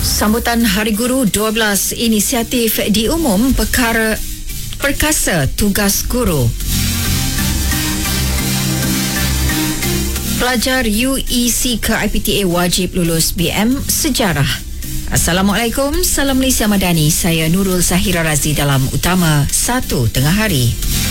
Sambutan Hari Guru 12, inisiatif diumum perkasa tugas guru. Pelajar UEC ke IPTA wajib lulus BM Sejarah. Assalamualaikum, salam Malaysia Madani. Saya Nurul Zahira Razi dalam Utama 1 Tengah Hari.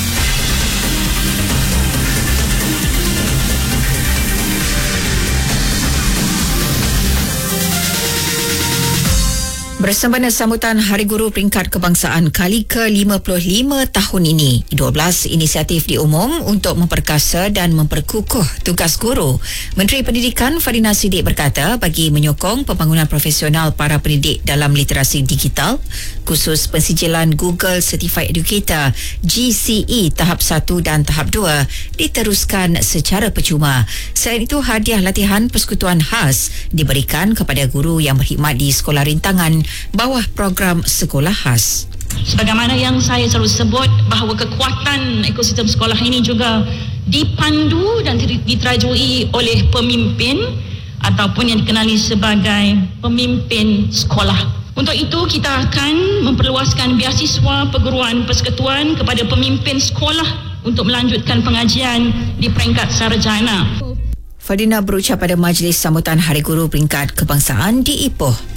Bersempena sambutan Hari Guru Peringkat Kebangsaan kali ke-55 tahun ini, 12 inisiatif diumum untuk memperkasa dan memperkukuh tugas guru. Menteri Pendidikan Fadina Siddiq berkata bagi menyokong pembangunan profesional para pendidik dalam literasi digital, khusus pensijilan Google Certified Educator GCE tahap 1 dan tahap 2 diteruskan secara percuma. Selain itu, hadiah latihan persekutuan khas diberikan kepada guru yang berkhidmat di sekolah rintangan bawah program sekolah khas. Sebagaimana yang saya selalu sebut bahawa kekuatan ekosistem sekolah ini juga dipandu dan diterajui oleh pemimpin ataupun yang dikenali sebagai pemimpin sekolah. Untuk itu kita akan memperluaskan beasiswa perguruan persekutuan kepada pemimpin sekolah untuk melanjutkan pengajian di peringkat sarjana. Fadina berucap pada majlis sambutan Hari Guru Peringkat Kebangsaan di Ipoh.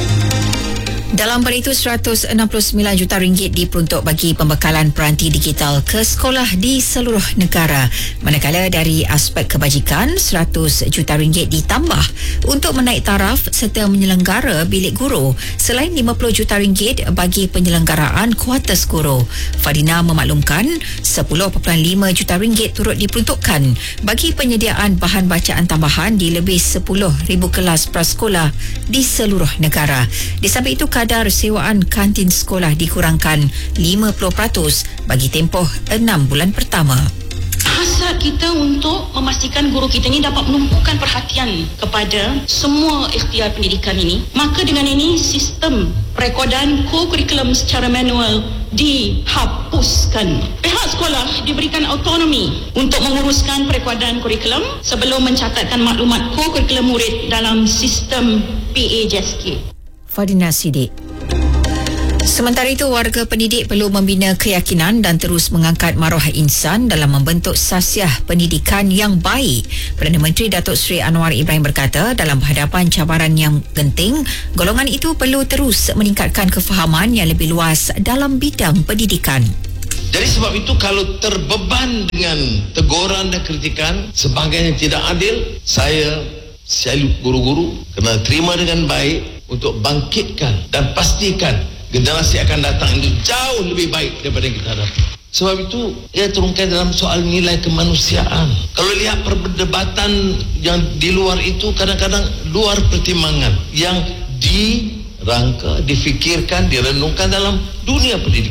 Dalam pada itu, RM169 juta diperuntuk bagi pembekalan peranti digital ke sekolah di seluruh negara. Manakala dari aspek kebajikan, RM100 juta ditambah untuk menaik taraf serta menyelenggara bilik guru, selain RM50 juta bagi penyelenggaraan kuartus guru. Fadina memaklumkan RM10.5 juta turut diperuntukkan bagi penyediaan bahan bacaan tambahan di lebih 10,000 kelas prasekolah di seluruh negara. Di samping itu, kadar sewaan kantin sekolah dikurangkan 50% bagi tempoh 6 bulan pertama. Hasrat kita untuk memastikan guru kita ini dapat menumpukan perhatian kepada semua ikhtiar pendidikan ini. Maka dengan ini, sistem perekodan kurikulum secara manual dihapuskan. Pihak sekolah diberikan autonomi untuk menguruskan perekodan kurikulum sebelum mencatatkan maklumat kurikulum murid dalam sistem PAJSK. Fadina Siddiq. Sementara itu, warga pendidik perlu membina keyakinan dan terus mengangkat maruah insan dalam membentuk sasiah pendidikan yang baik. Perdana Menteri Datuk Seri Anwar Ibrahim berkata, dalam berhadapan cabaran yang genting, golongan itu perlu terus meningkatkan kefahaman yang lebih luas dalam bidang pendidikan. Jadi sebab itu, kalau terbeban dengan teguran dan kritikan sebagainya tidak adil, saya salut guru-guru kena terima dengan baik untuk bangkitkan dan pastikan generasi akan datang itu jauh lebih baik daripada yang kita hadapi. Sebab itu, ia terungkap dalam soal nilai kemanusiaan. Kalau lihat perdebatan yang di luar itu, kadang-kadang luar pertimbangan yang dirangka, difikirkan, direnungkan dalam dunia pendidikan.